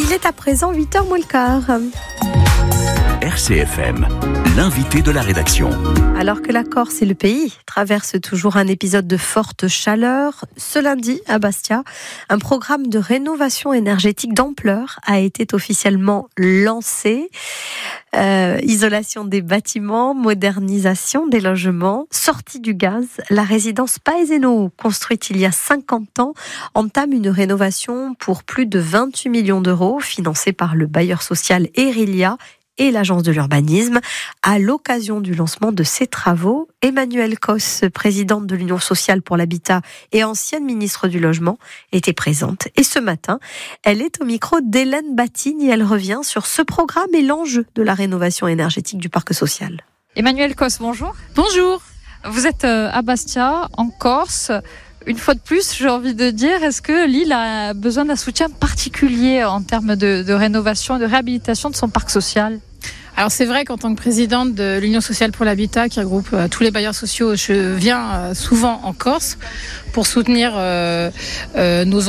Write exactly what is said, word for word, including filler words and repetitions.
Il est à présent huit heures moins le quart. R C F M, l'invité de la rédaction. Alors que la Corse et le pays traversent toujours un épisode de forte chaleur, ce lundi à Bastia, un programme de rénovation énergétique d'ampleur a été officiellement lancé. Euh, isolation des bâtiments, modernisation des logements, sortie du gaz. La résidence Paeseno, construite il y a cinquante ans, entame une rénovation pour plus de vingt-huit millions d'euros, financée par le bailleur social Erilia et l'agence de l'urbanisme. À l'occasion du lancement de ces travaux, Emmanuelle Cos, présidente de l'Union sociale pour l'habitat et ancienne ministre du logement, était présente. Et ce matin, elle est au micro d'Hélène Batigne et elle revient sur ce programme et l'enjeu de la rénovation énergétique du parc social. Emmanuelle Cos, bonjour. Bonjour. Vous êtes à Bastia, en Corse. Une fois de plus, j'ai envie de dire, est-ce que l'île a besoin d'un soutien particulier en termes de, de rénovation et de réhabilitation de son parc social ? Alors c'est vrai qu'en tant que présidente de l'Union sociale pour l'habitat, qui regroupe euh, tous les bailleurs sociaux, je viens euh, souvent en Corse pour soutenir euh, euh, nos